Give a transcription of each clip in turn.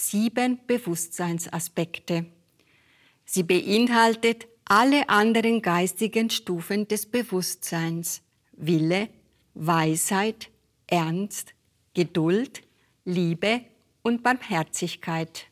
7 Bewusstseinsaspekte. Sie beinhaltet alle anderen geistigen Stufen des Bewusstseins: Wille, Weisheit, Ernst, Geduld, Liebe und Barmherzigkeit.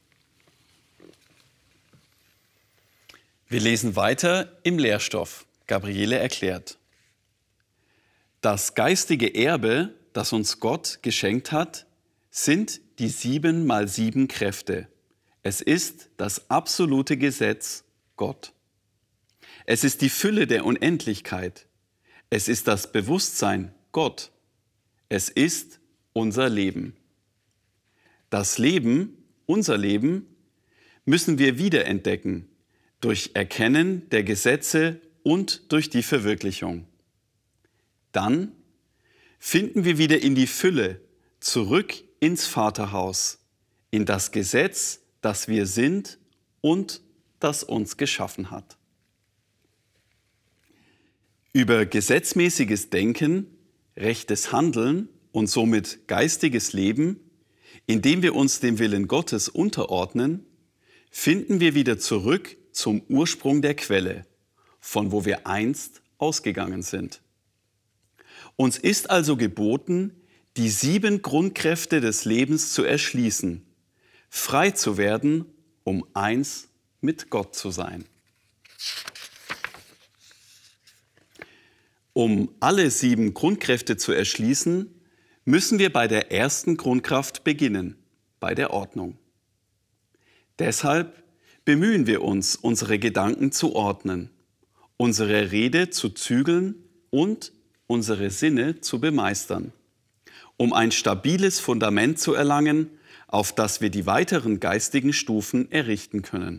Wir lesen weiter im Lehrstoff. Gabriele erklärt: Das geistige Erbe, das uns Gott geschenkt hat, sind die 7x7 Kräfte. Es ist das absolute Gesetz Gott. Es ist die Fülle der Unendlichkeit. Es ist das Bewusstsein Gott. Es ist unser Leben. Das Leben, unser Leben, müssen wir wiederentdecken durch Erkennen der Gesetze und durch die Verwirklichung. Dann finden wir wieder in die Fülle, zurück ins Vaterhaus, in das Gesetz, das wir sind und das uns geschaffen hat. Über gesetzmäßiges Denken, rechtes Handeln und somit geistiges Leben, indem wir uns dem Willen Gottes unterordnen, finden wir wieder zurück zum Ursprung der Quelle, von wo wir einst ausgegangen sind. Uns ist also geboten, die 7 Grundkräfte des Lebens zu erschließen, frei zu werden, um eins mit Gott zu sein. Um alle 7 Grundkräfte zu erschließen, müssen wir bei der ersten Grundkraft beginnen, bei der Ordnung. Deshalb bemühen wir uns, unsere Gedanken zu ordnen, unsere Rede zu zügeln und unsere Sinne zu bemeistern, um ein stabiles Fundament zu erlangen, auf das wir die weiteren geistigen Stufen errichten können.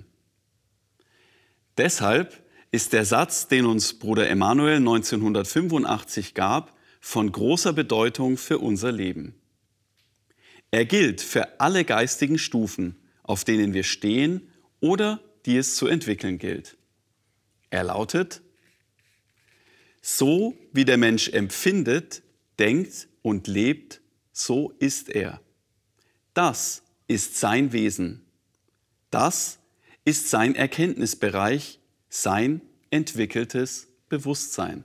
Deshalb ist der Satz, den uns Bruder Emanuel 1985 gab, von großer Bedeutung für unser Leben. Er gilt für alle geistigen Stufen, auf denen wir stehen oder die es zu entwickeln gilt. Er lautet: So wie der Mensch empfindet, denkt und lebt, so ist er. Das ist sein Wesen. Das ist sein Erkenntnisbereich, sein entwickeltes Bewusstsein.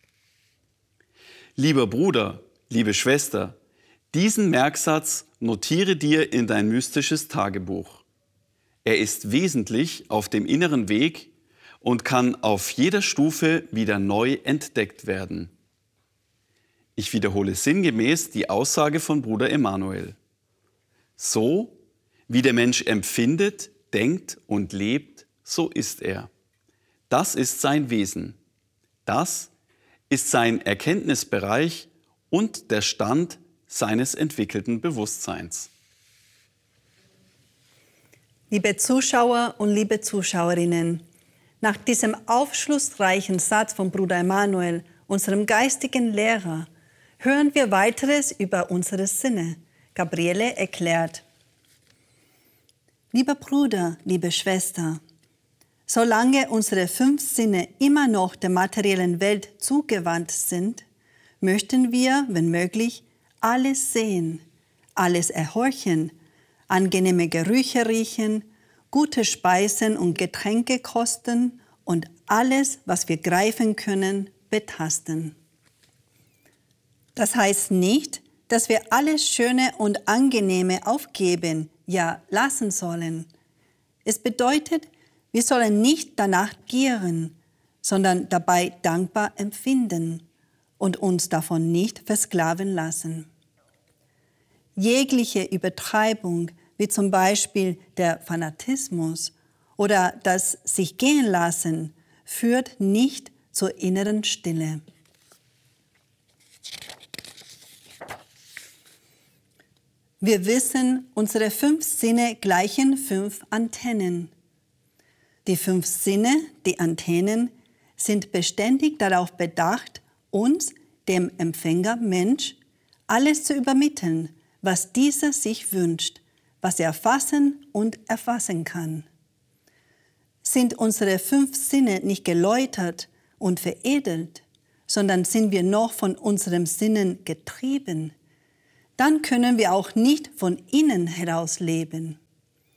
Lieber Bruder, liebe Schwester, diesen Merksatz notiere dir in dein mystisches Tagebuch. Er ist wesentlich auf dem inneren Weg und kann auf jeder Stufe wieder neu entdeckt werden. Ich wiederhole sinngemäß die Aussage von Bruder Emanuel. So wie der Mensch empfindet, denkt und lebt, so ist er. Das ist sein Wesen. Das ist sein Erkenntnisbereich und der Stand seines entwickelten Bewusstseins. Liebe Zuschauer und liebe Zuschauerinnen, nach diesem aufschlussreichen Satz von Bruder Emanuel, unserem geistigen Lehrer, hören wir weiteres über unsere Sinne. Gabriele erklärt: Lieber Bruder, liebe Schwester, solange unsere 5 Sinne immer noch der materiellen Welt zugewandt sind, möchten wir, wenn möglich, alles sehen, alles erhorchen, angenehme Gerüche riechen, gute Speisen und Getränke kosten und alles, was wir greifen können, betasten. Das heißt nicht, dass wir alles Schöne und Angenehme aufgeben, ja lassen sollen. Es bedeutet, wir sollen nicht danach gieren, sondern dabei dankbar empfinden und uns davon nicht versklaven lassen. Jegliche Übertreibung, wie zum Beispiel der Fanatismus oder das sich gehen lassen, führt nicht zur inneren Stille. Wir wissen, unsere 5 Sinne gleichen 5 Antennen. Die 5 Sinne, die Antennen, sind beständig darauf bedacht, uns, dem Empfänger Mensch, alles zu übermitteln, was dieser sich wünscht, was er fassen und erfassen kann. Sind unsere 5 Sinne nicht geläutert und veredelt, sondern sind wir noch von unseren Sinnen getrieben, dann können wir auch nicht von innen heraus leben.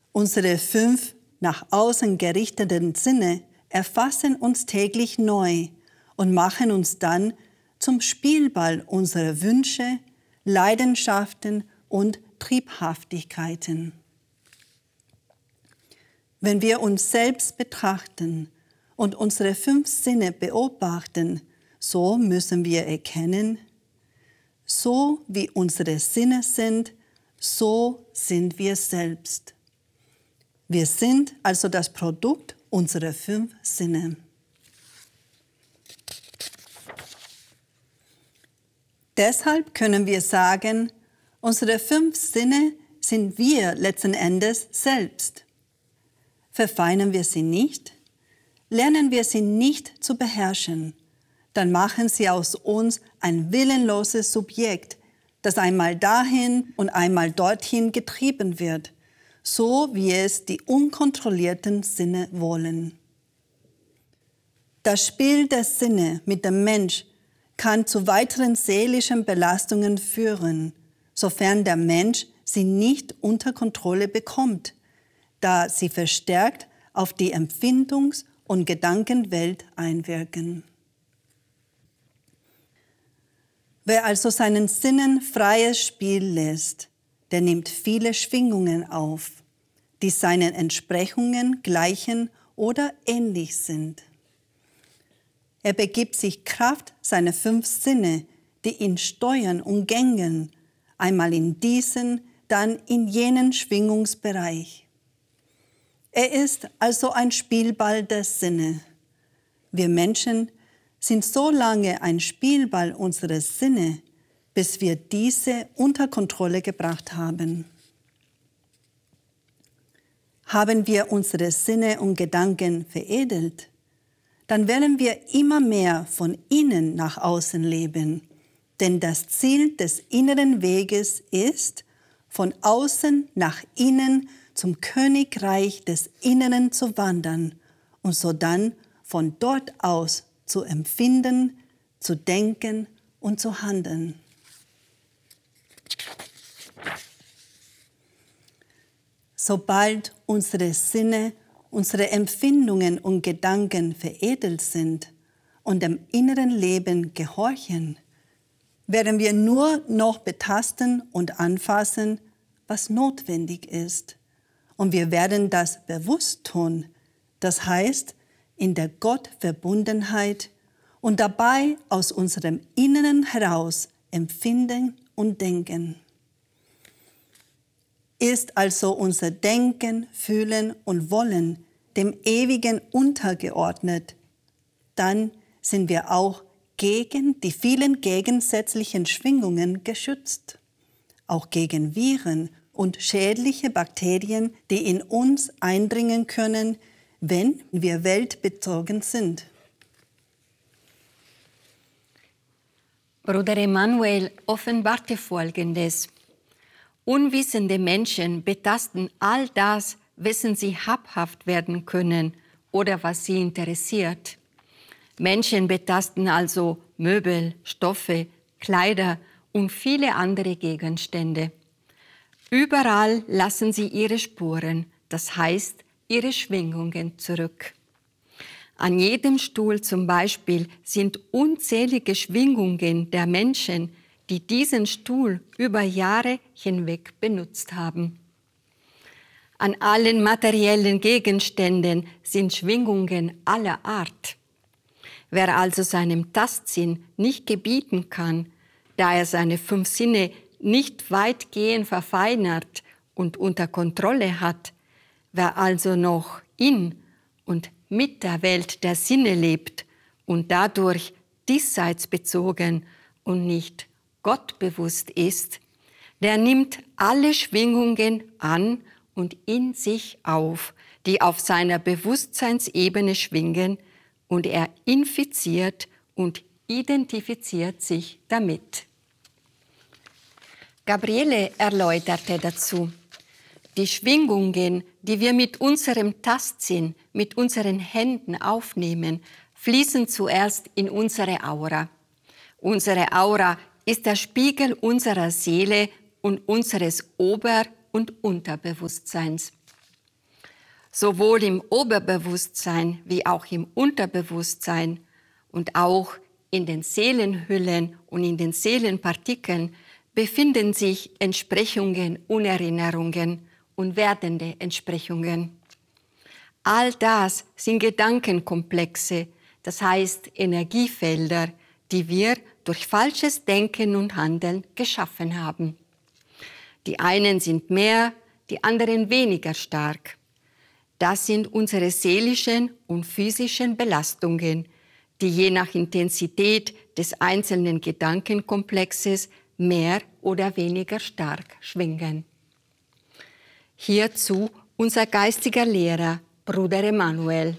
Unsere 5 nach außen gerichteten Sinne erfassen uns täglich neu und machen uns dann zum Spielball unserer Wünsche, Leidenschaften und Triebhaftigkeiten. Wenn wir uns selbst betrachten und unsere 5 Sinne beobachten, so müssen wir erkennen, so wie unsere Sinne sind, so sind wir selbst. Wir sind also das Produkt unserer 5 Sinne. Deshalb können wir sagen, unsere 5 Sinne sind wir letzten Endes selbst. Verfeinern wir sie nicht, lernen wir sie nicht zu beherrschen, dann machen sie aus uns ein willenloses Subjekt, das einmal dahin und einmal dorthin getrieben wird, so wie es die unkontrollierten Sinne wollen. Das Spiel der Sinne mit dem Mensch kann zu weiteren seelischen Belastungen führen, sofern der Mensch sie nicht unter Kontrolle bekommt, da sie verstärkt auf die Empfindungs- und Gedankenwelt einwirken. Wer also seinen Sinnen freies Spiel lässt, der nimmt viele Schwingungen auf, die seinen Entsprechungen gleichen oder ähnlich sind. Er begibt sich Kraft seiner 5 Sinne, die ihn steuern und gängeln, einmal in diesen, dann in jenen Schwingungsbereich. Er ist also ein Spielball der Sinne. Wir Menschen sind so lange ein Spielball unserer Sinne, bis wir diese unter Kontrolle gebracht haben. Haben wir unsere Sinne und Gedanken veredelt, dann werden wir immer mehr von innen nach außen leben. Denn das Ziel des inneren Weges ist, von außen nach innen zum Königreich des Inneren zu wandern und sodann von dort aus zu empfinden, zu denken und zu handeln. Sobald unsere Sinne, unsere Empfindungen und Gedanken veredelt sind und dem inneren Leben gehorchen, werden wir nur noch betasten und anfassen, was notwendig ist. Und wir werden das bewusst tun, das heißt in der Gottverbundenheit und dabei aus unserem Inneren heraus empfinden und denken. Ist also unser Denken, Fühlen und Wollen dem Ewigen untergeordnet, dann sind wir auch gegen die vielen gegensätzlichen Schwingungen geschützt, auch gegen Viren und schädliche Bakterien, die in uns eindringen können, wenn wir weltbezogen sind. Bruder Emanuel offenbarte Folgendes. Unwissende Menschen betasten all das, wessen sie habhaft werden können oder was sie interessiert. Menschen betasten also Möbel, Stoffe, Kleider und viele andere Gegenstände. Überall lassen sie ihre Spuren, das heißt ihre Schwingungen zurück. An jedem Stuhl zum Beispiel sind unzählige Schwingungen der Menschen, die diesen Stuhl über Jahre hinweg benutzt haben. An allen materiellen Gegenständen sind Schwingungen aller Art. Wer also seinem Tastsinn nicht gebieten kann, da er seine 5 Sinne nicht weitgehend verfeinert und unter Kontrolle hat, wer also noch in und mit der Welt der Sinne lebt und dadurch diesseitsbezogen und nicht gottbewusst ist, der nimmt alle Schwingungen an und in sich auf, die auf seiner Bewusstseinsebene schwingen, und er infiziert und identifiziert sich damit. Gabriele erläuterte dazu: Die Schwingungen, die wir mit unserem Tastsinn, mit unseren Händen aufnehmen, fließen zuerst in unsere Aura. Unsere Aura ist der Spiegel unserer Seele und unseres Ober- und Unterbewusstseins. Sowohl im Oberbewusstsein wie auch im Unterbewusstsein und auch in den Seelenhüllen und in den Seelenpartikeln befinden sich Entsprechungen und Erinnerungen und werdende Entsprechungen. All das sind Gedankenkomplexe, das heißt Energiefelder, die wir durch falsches Denken und Handeln geschaffen haben. Die einen sind mehr, die anderen weniger stark. Das sind unsere seelischen und physischen Belastungen, die je nach Intensität des einzelnen Gedankenkomplexes mehr oder weniger stark schwingen. Hierzu unser geistiger Lehrer, Bruder Emanuel.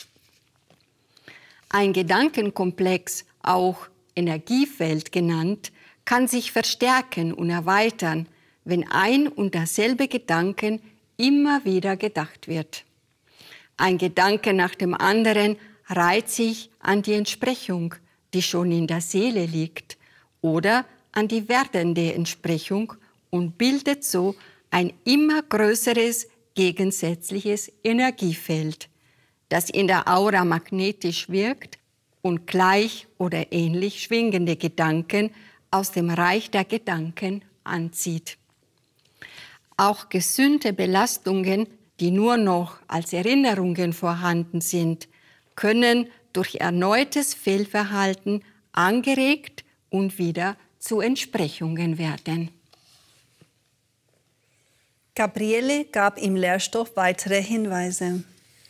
Ein Gedankenkomplex, auch Energiefeld genannt, kann sich verstärken und erweitern, wenn ein und derselbe Gedanken immer wieder gedacht wird. Ein Gedanke nach dem anderen reiht sich an die Entsprechung, die schon in der Seele liegt, oder an die werdende Entsprechung und bildet so ein immer größeres gegensätzliches Energiefeld, das in der Aura magnetisch wirkt und gleich oder ähnlich schwingende Gedanken aus dem Reich der Gedanken anzieht. Auch gesunde Belastungen, die nur noch als Erinnerungen vorhanden sind, können durch erneutes Fehlverhalten angeregt und wieder zu Entsprechungen werden. Gabriele gab im Lehrstoff weitere Hinweise.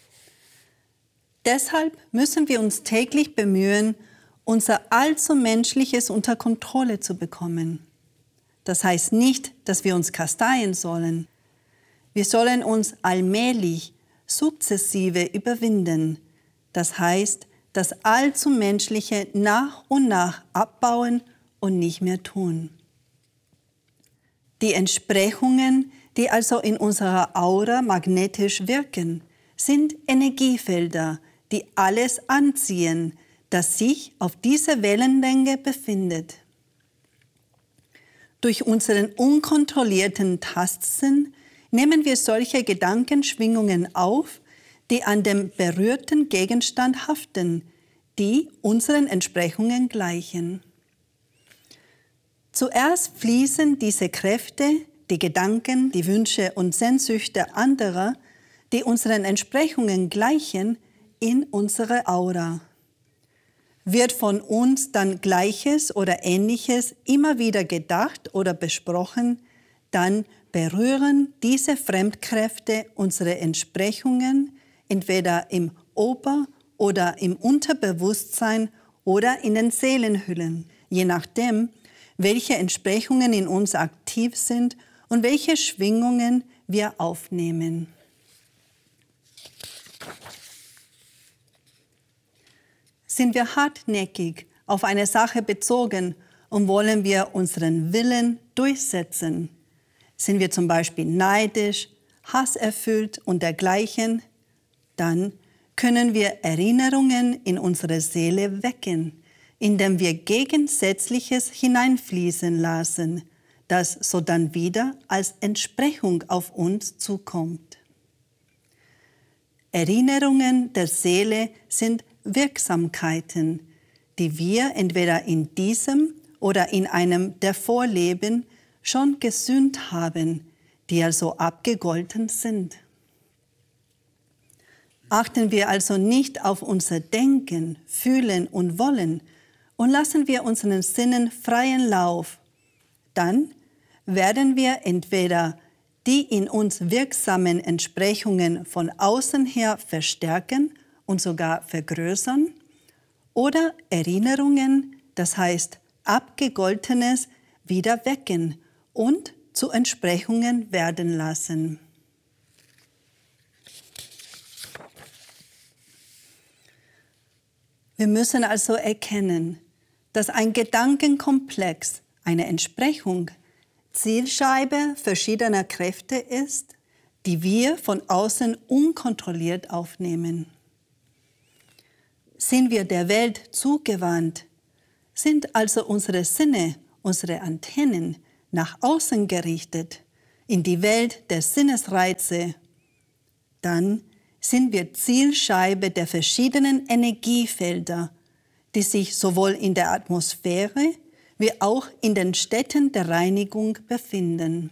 Deshalb müssen wir uns täglich bemühen, unser allzu Menschliches unter Kontrolle zu bekommen. Das heißt nicht, dass wir uns kasteien sollen. Wir sollen uns allmählich, sukzessive überwinden. Das heißt, das allzu Menschliche nach und nach abbauen und nicht mehr tun. Die Entsprechungen, die also in unserer Aura magnetisch wirken, sind Energiefelder, die alles anziehen, das sich auf dieser Wellenlänge befindet. Durch unseren unkontrollierten Tastsinn nehmen wir solche Gedankenschwingungen auf, die an dem berührten Gegenstand haften, die unseren Entsprechungen gleichen. Zuerst fließen diese Kräfte, die Gedanken, die Wünsche und Sehnsüchte anderer, die unseren Entsprechungen gleichen, in unsere Aura. Wird von uns dann Gleiches oder Ähnliches immer wieder gedacht oder besprochen, dann berühren diese Fremdkräfte unsere Entsprechungen entweder im Ober- oder im Unterbewusstsein oder in den Seelenhüllen, je nachdem, welche Entsprechungen in uns aktiv sind und welche Schwingungen wir aufnehmen. Sind wir hartnäckig auf eine Sache bezogen und wollen wir unseren Willen durchsetzen? Sind wir zum Beispiel neidisch, hasserfüllt und dergleichen? Dann können wir Erinnerungen in unsere Seele wecken, indem wir Gegensätzliches hineinfließen lassen, das sodann wieder als Entsprechung auf uns zukommt. Erinnerungen der Seele sind Wirksamkeiten, die wir entweder in diesem oder in einem der Vorleben schon gesühnt haben, die also abgegolten sind. Achten wir also nicht auf unser Denken, Fühlen und Wollen und lassen wir unseren Sinnen freien Lauf, dann werden wir entweder die in uns wirksamen Entsprechungen von außen her verstärken und sogar vergrößern oder Erinnerungen, das heißt Abgegoltenes, wieder wecken und zu Entsprechungen werden lassen. Wir müssen also erkennen, dass ein Gedankenkomplex, eine Entsprechung, Zielscheibe verschiedener Kräfte ist, die wir von außen unkontrolliert aufnehmen. Sind wir der Welt zugewandt, sind also unsere Sinne, unsere Antennen nach außen gerichtet, in die Welt der Sinnesreize, dann sind wir Zielscheibe der verschiedenen Energiefelder, die sich sowohl in der Atmosphäre wie auch in den Städten der Reinigung befinden.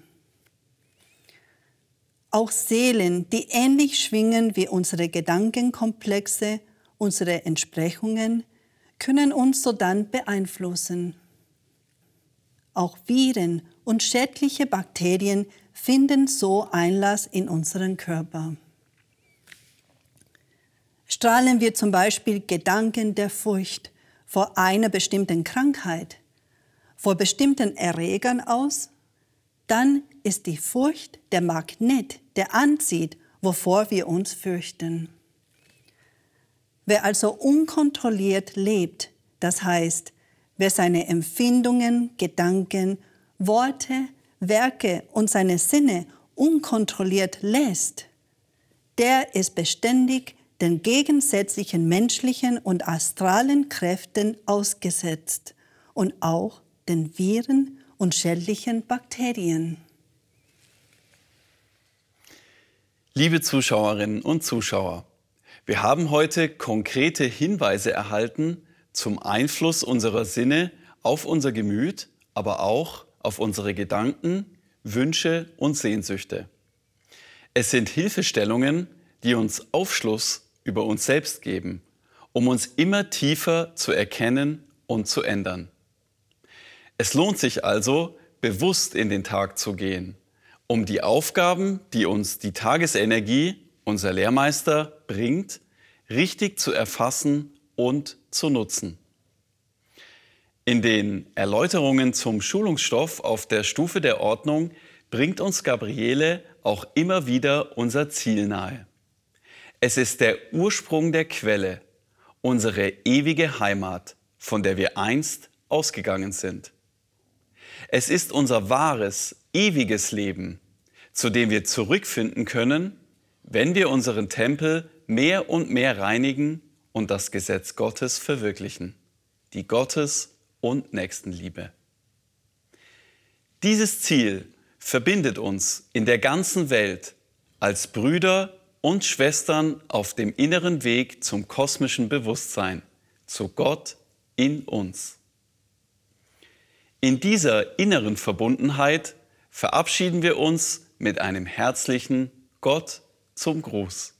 Auch Seelen, die ähnlich schwingen wie unsere Gedankenkomplexe, unsere Entsprechungen, können uns sodann beeinflussen. Auch Viren und schädliche Bakterien finden so Einlass in unseren Körper. Strahlen wir zum Beispiel Gedanken der Furcht vor einer bestimmten Krankheit, vor bestimmten Erregern aus, dann ist die Furcht der Magnet, der anzieht, wovor wir uns fürchten. Wer also unkontrolliert lebt, das heißt, wer seine Empfindungen, Gedanken, Worte, Werke und seine Sinne unkontrolliert lässt, der ist beständig den gegensätzlichen menschlichen und astralen Kräften ausgesetzt und auch den Viren und schädlichen Bakterien. Liebe Zuschauerinnen und Zuschauer, wir haben heute konkrete Hinweise erhalten zum Einfluss unserer Sinne auf unser Gemüt, aber auch auf unsere Gedanken, Wünsche und Sehnsüchte. Es sind Hilfestellungen, die uns Aufschluss über uns selbst geben, um uns immer tiefer zu erkennen und zu ändern. Es lohnt sich also, bewusst in den Tag zu gehen, um die Aufgaben, die uns die Tagesenergie, unser Lehrmeister, bringt, richtig zu erfassen und zu nutzen. In den Erläuterungen zum Schulungsstoff auf der Stufe der Ordnung bringt uns Gabriele auch immer wieder unser Ziel nahe. Es ist der Ursprung der Quelle, unsere ewige Heimat, von der wir einst ausgegangen sind. Es ist unser wahres, ewiges Leben, zu dem wir zurückfinden können, wenn wir unseren Tempel mehr und mehr reinigen und das Gesetz Gottes verwirklichen, die Gottes- und Nächstenliebe. Dieses Ziel verbindet uns in der ganzen Welt als Brüder und Schwestern auf dem inneren Weg zum kosmischen Bewusstsein, zu Gott in uns. In dieser inneren Verbundenheit verabschieden wir uns mit einem herzlichen Gott zum Gruß.